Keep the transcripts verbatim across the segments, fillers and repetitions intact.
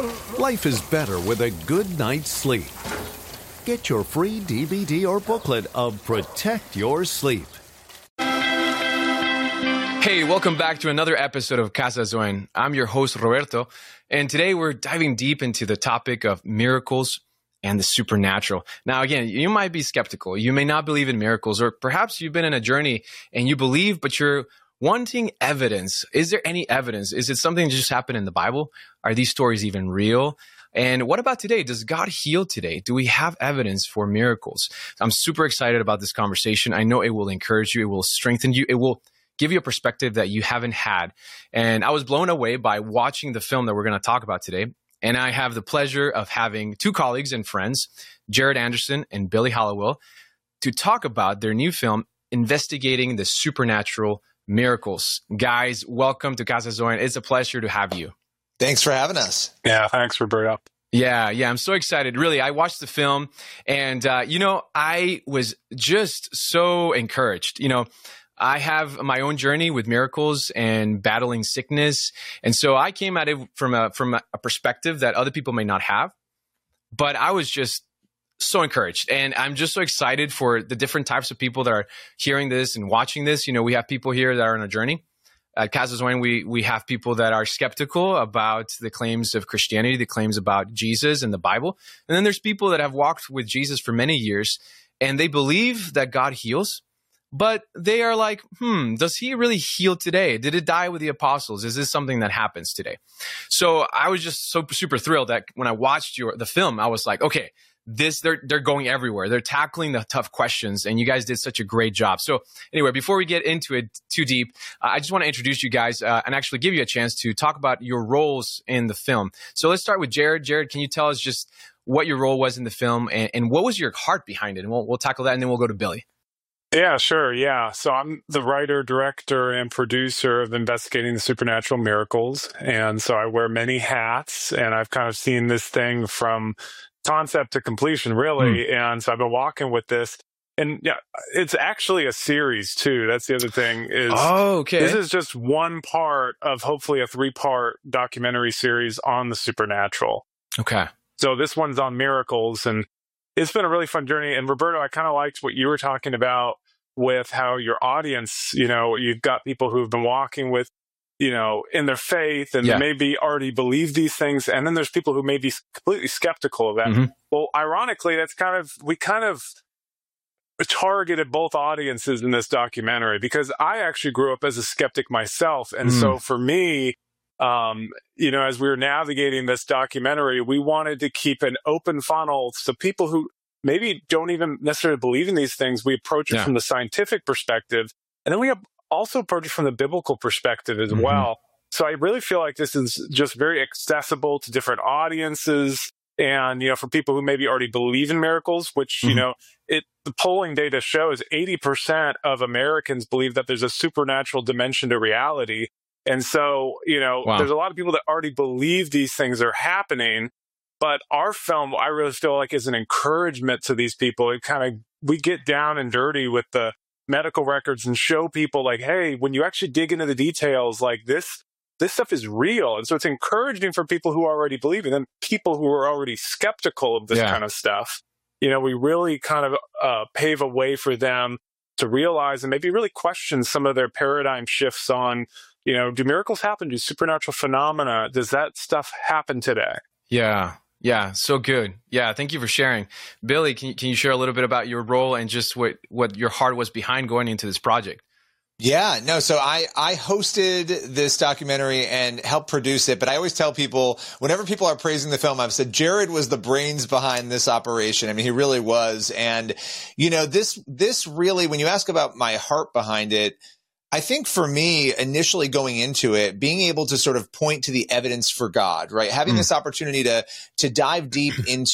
Life is better with a good night's sleep. Get your free D V D or booklet of Protect Your Sleep. Hey, welcome back to another episode of Casa Zoin. I'm your host, Roberto, and today we're diving deep into the topic of miracles and the supernatural. Now, again, you might be skeptical. You may not believe in miracles, or perhaps you've been in a journey and you believe, but you're wanting evidence. Is there any evidence? Is it something that just happened in the Bible? Are these stories even real? And what about today? Does God heal today? Do we have evidence for miracles? I'm super excited about this conversation. I know it will encourage you. It will strengthen you. It will give you a perspective that you haven't had. And I was blown away by watching the film that we're going to talk about today. And I have the pleasure of having two colleagues and friends, Jared Anderson and Billy Hallowell, to talk about their new film, Investigating the Supernatural Miracles. Guys, welcome to Casa Zoin. It's a pleasure to have you. Thanks for having us. Yeah, thanks, Roberto. Yeah, yeah, I'm so excited. Really, I watched the film and, uh, you know, I was just so encouraged. You know, I have my own journey with miracles and battling sickness. And so I came at it from a from a perspective that other people may not have. But I was just so encouraged. And I'm just so excited for the different types of people that are hearing this and watching this. You know, we have people here that are on a journey. At Casa Zoin, we we have people that are skeptical about the claims of Christianity, the claims about Jesus and the Bible. And then there's people that have walked with Jesus for many years and they believe that God heals. But they are like, hmm, does he really heal today? Did it die with the apostles? Is this something that happens today? So I was just so super thrilled that when I watched your the film, I was like, okay, this they're they're going everywhere. They're tackling the tough questions, and you guys did such a great job. So anyway, before we get into it too deep, uh, I just want to introduce you guys uh, and actually give you a chance to talk about your roles in the film. So let's start with Jared. Jared, can you tell us just what your role was in the film and, and what was your heart behind it? And we'll we'll tackle that, and then we'll go to Billy. Yeah, sure. Yeah. So I'm the writer, director, and producer of Investigating the Supernatural Miracles. And so I wear many hats, and I've kind of seen this thing from concept to completion, really. Mm. And so I've been walking with this. And yeah, it's actually a series, too. That's the other thing is oh, okay. This is just one part of hopefully a three-part documentary series on the supernatural. Okay. So this one's on miracles, and it's been a really fun journey. And Roberto, I kind of liked what you were talking about with how your audience, you know, you've got people who've been walking with, you know, in their faith and yeah. maybe already believe these things. And then there's people who may be completely skeptical of that. Mm-hmm. Well, ironically, that's kind of, we kind of targeted both audiences in this documentary because I actually grew up as a skeptic myself. And mm. so for me, um, you know, as we were navigating this documentary, we wanted to keep an open funnel. So people who maybe don't even necessarily believe in these things, we approach it yeah. from the scientific perspective. And then we also approach it from the biblical perspective as mm-hmm. well. So I really feel like this is just very accessible to different audiences. And, you know, for people who maybe already believe in miracles, which, mm-hmm. you know, it the polling data shows eighty percent of Americans believe that there's a supernatural dimension to reality. And so, you know, wow. there's a lot of people that already believe these things are happening. But our film, I really feel like, is an encouragement to these people. It kind of, we get down and dirty with the medical records and show people like, hey, when you actually dig into the details, like this, this stuff is real. And so it's encouraging for people who already believe, and then people who are already skeptical of this yeah. kind of stuff. You know, we really kind of uh, pave a way for them to realize and maybe really question some of their paradigm shifts on, you know, do miracles happen? Do supernatural phenomena? Does that stuff happen today? Yeah. Yeah, so good. Yeah, thank you for sharing. Billy, can you, can you share a little bit about your role and just what, what your heart was behind going into this project? Yeah, no, so I, I hosted this documentary and helped produce it, but I always tell people, whenever people are praising the film, I've said Jared was the brains behind this operation. I mean, he really was. And, you know, this, this really, when you ask about my heart behind it, I think for me, initially going into it, being able to sort of point to the evidence for God, right? Having mm. this opportunity to, to dive deep into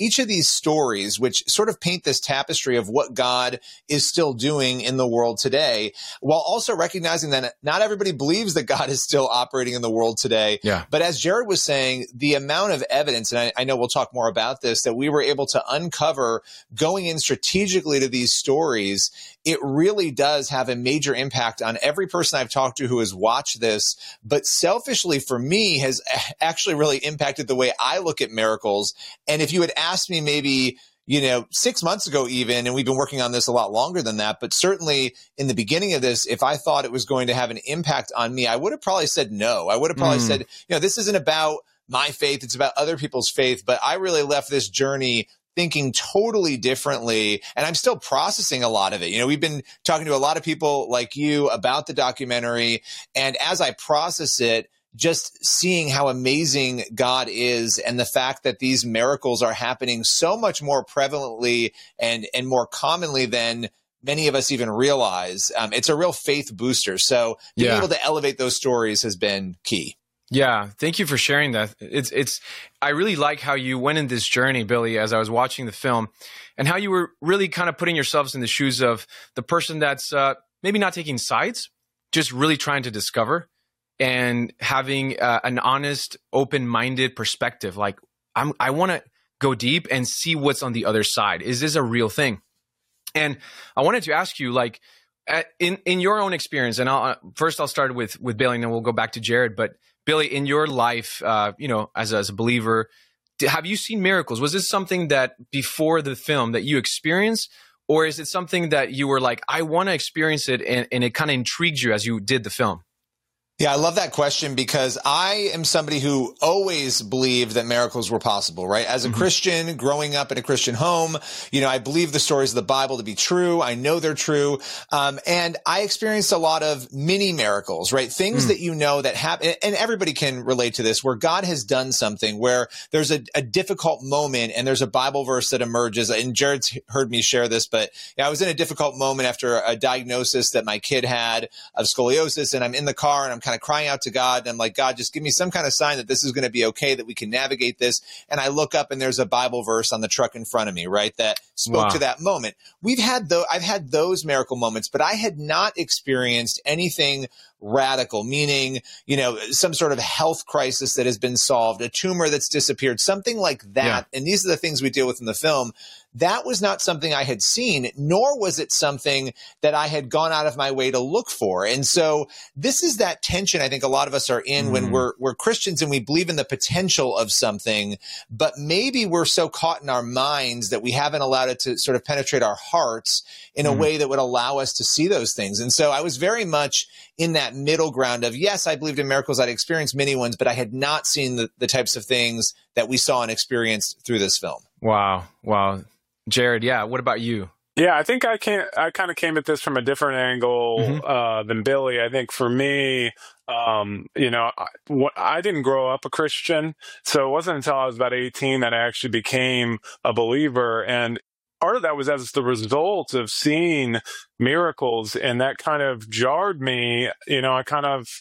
each of these stories, which sort of paint this tapestry of what God is still doing in the world today, while also recognizing that not everybody believes that God is still operating in the world today. Yeah. But as Jared was saying, the amount of evidence, and I, I know we'll talk more about this, that we were able to uncover going in strategically to these stories, it really does have a major impact on every person I've talked to who has watched this. But selfishly for me has actually really impacted the way I look at miracles. And if you had asked me maybe, you know, six months ago even, and we've been working on this a lot longer than that, but certainly in the beginning of this, if I thought it was going to have an impact on me, I would have probably said no. I would have probably mm. said, you know, this isn't about my faith, it's about other people's faith. But I really left this journey thinking totally differently. And I'm still processing a lot of it. You know, we've been talking to a lot of people like you about the documentary. And as I process it, just seeing how amazing God is and the fact that these miracles are happening so much more prevalently and, and more commonly than many of us even realize, um, it's a real faith booster. So being yeah. able to elevate those stories has been key. Yeah, thank you for sharing that. It's it's I really like how you went in this journey, Billy, as I was watching the film, and how you were really kind of putting yourselves in the shoes of the person that's uh, maybe not taking sides, just really trying to discover and having uh, an honest, open-minded perspective. Like, I'm, I want to go deep and see what's on the other side. Is this a real thing? And I wanted to ask you, like, at, in in your own experience, and I'll, uh, first I'll start with with Billy, and then we'll go back to Jared, but Billy, in your life, uh, you know, as a, as a believer, did, have you seen miracles? Was this something that before the film that you experienced, or is it something that you were like, I want to experience it, and, and it kind of intrigued you as you did the film? Yeah, I love that question because I am somebody who always believed that miracles were possible, right? As a mm-hmm. Christian, growing up in a Christian home, you know, I believe the stories of the Bible to be true. I know they're true. Um, and I experienced a lot of mini miracles, right? Things mm. that you know that happen, and everybody can relate to this, where God has done something, where there's a, a difficult moment and there's a Bible verse that emerges. And Jared's heard me share this, but you know, I was in a difficult moment after a diagnosis that my kid had of scoliosis, and I'm in the car and I'm kind of crying out to God. And I'm like, God, just give me some kind of sign that this is going to be okay, that we can navigate this. And I look up and there's a Bible verse on the truck in front of me, right? That spoke wow. to that moment. We've had though, I've had those miracle moments, but I had not experienced anything radical, meaning, you know, some sort of health crisis that has been solved, a tumor that's disappeared, something like that. Yeah. And these are the things we deal with in the film. That was not something I had seen, nor was it something that I had gone out of my way to look for. And so this is that tension I think a lot of us are in mm. when we're we're Christians and we believe in the potential of something, but maybe we're so caught in our minds that we haven't allowed it to sort of penetrate our hearts in mm. a way that would allow us to see those things. And so I was very much in that middle ground of, yes, I believed in miracles. I'd experienced many ones, but I had not seen the, the types of things that we saw and experienced through this film. Wow. Wow. Jared, yeah. What about you? Yeah, I think I came, I kind of came at this from a different angle mm-hmm. uh, than Billy. I think for me, um, you know, I, what, I didn't grow up a Christian, so it wasn't until I was about eighteen that I actually became a believer. And part of that was as the result of seeing miracles, and that kind of jarred me. You know, I kind of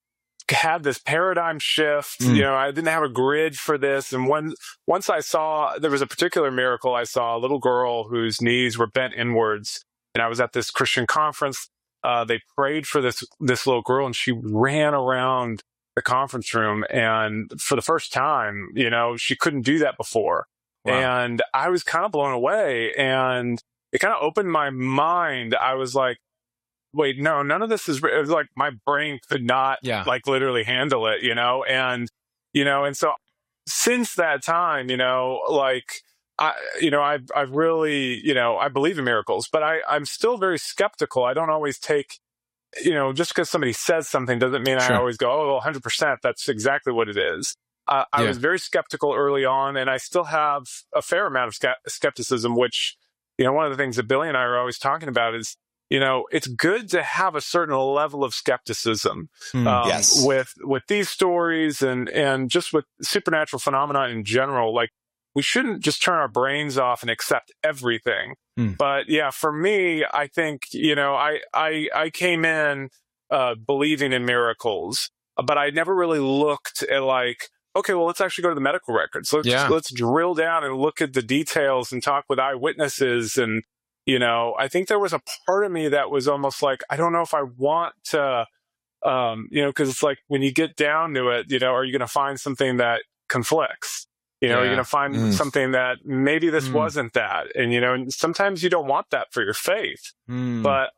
had this paradigm shift. Mm. You know, I didn't have a grid for this. And when, once I saw, there was a particular miracle, I saw a little girl whose knees were bent inwards. And I was at this Christian conference. Uh, they prayed for this, this little girl, and she ran around the conference room. And for the first time, you know, she couldn't do that before. Wow. And I was kind of blown away, and it kind of opened my mind. I was like, wait, no, none of this is, it was like my brain could not yeah. like literally handle it, you know? And, you know, and so since that time, you know, like, I, you know, I've, I've really, you know, I believe in miracles, but I, I'm still very skeptical. I don't always take, you know, just because somebody says something doesn't mean sure. I always go, oh, one hundred percent, that's exactly what it is. Uh, I yeah. was very skeptical early on, and I still have a fair amount of ske- skepticism, which, you know, one of the things that Billy and I are always talking about is, you know, it's good to have a certain level of skepticism mm, um, yes. with with these stories and and just with supernatural phenomena in general. Like, we shouldn't just turn our brains off and accept everything. Mm. But yeah, for me, I think, you know, I I, I came in uh, believing in miracles, but I never really looked at like, okay, well, let's actually go to the medical records. Let's, Yeah. let's drill down and look at the details and talk with eyewitnesses. And, you know, I think there was a part of me that was almost like, I don't know if I want to, um, you know, because it's like when you get down to it, you know, are you going to find something that conflicts? You know, Yeah. are you going to find Mm. something that maybe this Mm. wasn't that? And, you know, and sometimes you don't want that for your faith. Mm. But,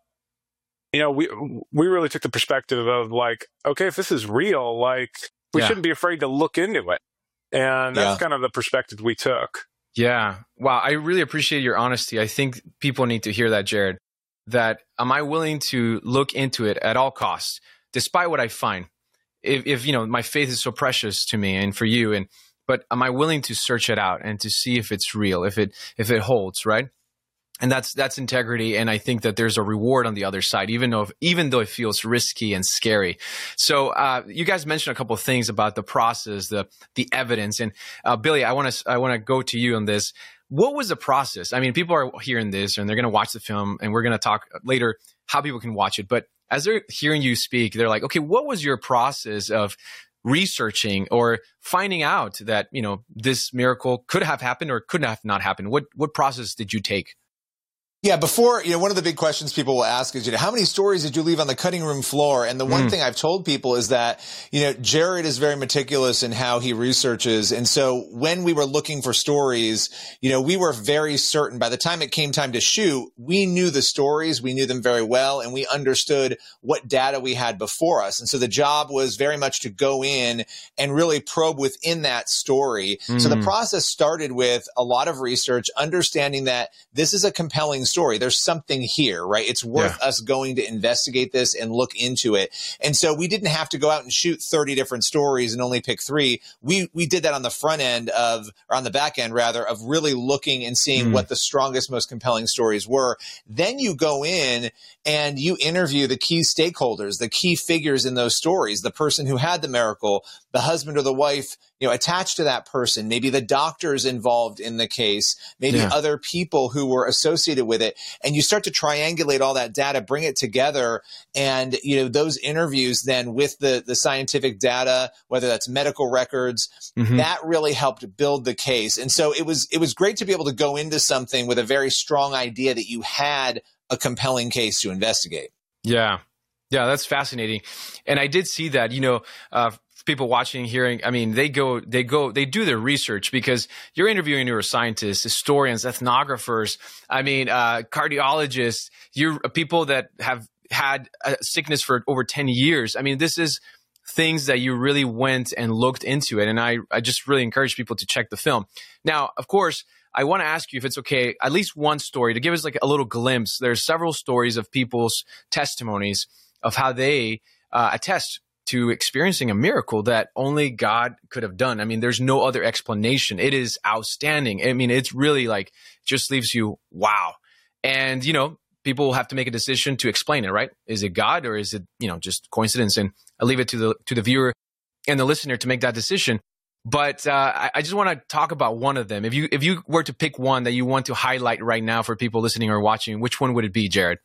you know, we we really took the perspective of like, okay, if this is real, like we Yeah. shouldn't be afraid to look into it. And that's Yeah. kind of the perspective we took. Yeah. Wow. I really appreciate your honesty. I think people need to hear that, Jared, that am I willing to look into it at all costs, despite what I find? If, if, you know, my faith is so precious to me and for you, and, but am I willing to search it out and to see if it's real, if it, if it holds, right? And that's, that's integrity. And I think that there's a reward on the other side, even though, even though it feels risky and scary. So, uh, you guys mentioned a couple of things about the process, the, the evidence. And, uh, Billy, I want to, I want to go to you on this. What was the process? I mean, people are hearing this and they're going to watch the film, and we're going to talk later how people can watch it. But as they're hearing you speak, they're like, okay, what was your process of researching or finding out that, you know, this miracle could have happened or could have not happened? What, what process did you take? Yeah, before, you know, one of the big questions people will ask is, you know, how many stories did you leave on the cutting room floor? And the one Mm. thing I've told people is that, you know, Jared is very meticulous in how he researches. And so when we were looking for stories, you know, we were very certain by the time it came time to shoot, we knew the stories, we knew them very well, and we understood what data we had before us. And so the job was very much to go in and really probe within that story. Mm. So the process started with a lot of research, understanding that this is a compelling story. There's something here, right? It's worth yeah. us going to investigate this and look into it. And so we didn't have to go out and shoot thirty different stories and only pick three. We we did that on the front end of, or on the back end rather, of really looking and seeing mm. what the strongest, most compelling stories were. Then you go in and you interview the key stakeholders, the key figures in those stories, the person who had the miracle, the husband or the wife, you know, attached to that person, maybe the doctors involved in the case, maybe yeah. other people who were associated with it. And you start to triangulate all that data, bring it together. And, you know, those interviews then with the, the scientific data, whether that's medical records, mm-hmm. that really helped build the case. And so it was, it was great to be able to go into something with a very strong idea that you had a compelling case to investigate. Yeah. Yeah, that's fascinating. And I did see that, you know, uh, people watching, hearing, I mean, they go, they go, they do their research because you're interviewing neuroscientists, historians, ethnographers, I mean, uh, cardiologists, you're people that have had a sickness for over ten years. I mean, this is things that you really went and looked into it. And I, I just really encourage people to check the film. Now, of course, I want to ask you if it's okay, at least one story to give us like a little glimpse. There's several stories of people's testimonies of how they uh, attest to experiencing a miracle that only God could have done. I mean, there's no other explanation. It is outstanding. I mean, it's really like, just leaves you, wow. And, you know, people will have to make a decision to explain it, right? Is it God or is it, you know, just coincidence? And I leave it to the, to the viewer and the listener to make that decision. But uh, I, I just want to talk about one of them. If you, if you were to pick one that you want to highlight right now for people listening or watching, which one would it be, Jared?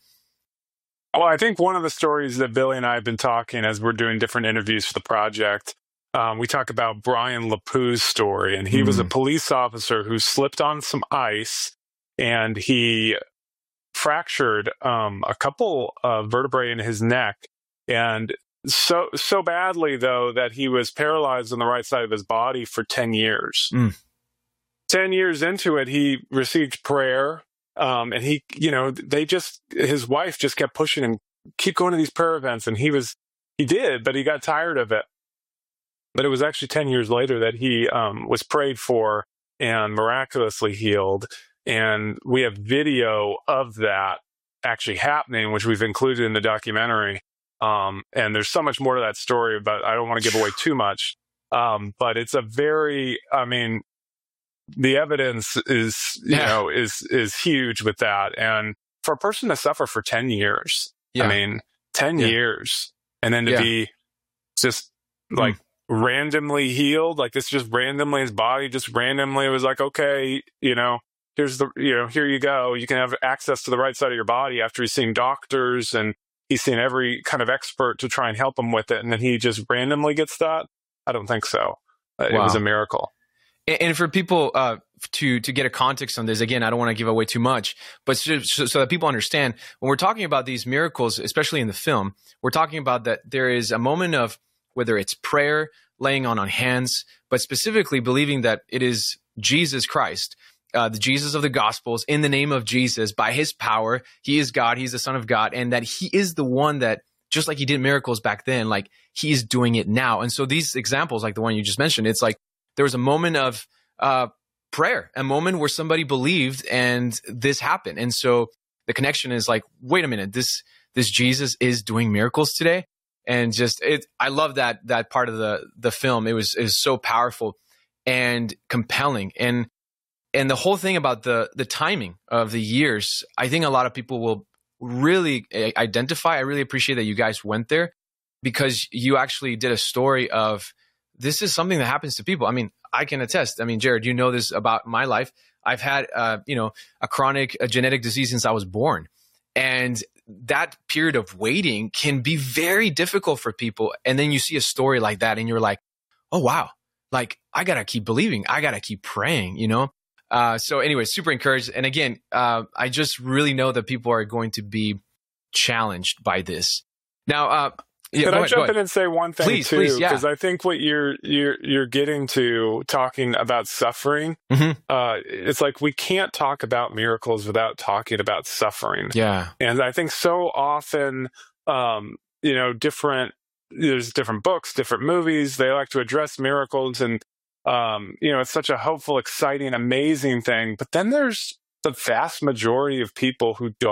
Well, I think one of the stories that Billy and I have been talking as we're doing different interviews for the project, um, we talk about Brian Lapou's story. And he mm. was a police officer who slipped on some ice and he fractured um, a couple of vertebrae in his neck. And so so badly, though, that he was paralyzed on the right side of his body for ten years. Mm. ten years into it, he received prayer. Um, and he, you know, they just, his wife just kept pushing him, keep going to these prayer events. And he was, he did, but he got tired of it. But it was actually ten years later that he um, was prayed for and miraculously healed. And we have video of that actually happening, which we've included in the documentary. Um, and there's so much more to that story, but I don't want to give away too much. Um, but it's a very, I mean, the evidence is, you yeah. know, is, is huge with that. And for a person to suffer for ten years, yeah. I mean, ten yeah. years, and then to yeah. be just like mm. randomly healed, like this just randomly, his body just randomly was like, okay, you know, here's the, you know, here you go. You can have access to the right side of your body after he's seen doctors and he's seen every kind of expert to try and help him with it. And then he just randomly gets that. I don't think so. uh, Wow. it was a miracle. And, and for people uh, to to get a context on this, again, I don't want to give away too much, but so, so, so that people understand, when we're talking about these miracles, especially in the film, we're talking about that there is a moment of whether it's prayer, laying on on hands, but specifically believing that it is Jesus Christ, uh, the Jesus of the Gospels, in the name of Jesus, by his power, he is God, he's the Son of God, and that he is the one that, just like he did miracles back then, like he's doing it now. And so these examples, like the one you just mentioned, it's like there was a moment of uh, prayer, a moment where somebody believed and this happened. And so the connection is like, wait a minute, this this Jesus is doing miracles today. And just it, I love that that part of the the film. It was it was so powerful and compelling, and and the whole thing about the the timing of the years. I think a lot of people will really identify. I really appreciate that you guys went there, because you actually did a story of this is something that happens to people. I mean, I can attest. I mean, Jared, you know this about my life. I've had uh, you know a chronic a genetic disease since I was born, and that period of waiting can be very difficult for people. And then you see a story like that and you're like, oh, wow, like I got to keep believing. I got to keep praying, you know? Uh, so anyway, super encouraged. And again, uh, I just really know that people are going to be challenged by this. Now, uh, yeah, Could I ahead, jump in and say one thing please, too? Please, yeah. Because I think what you're you're you're getting to talking about suffering, mm-hmm. uh, it's like we can't talk about miracles without talking about suffering. Yeah, and I think so often, um, you know, different there's different books, different movies. They like to address miracles, and um, you know, it's such a hopeful, exciting, amazing thing. But then there's the vast majority of people who don't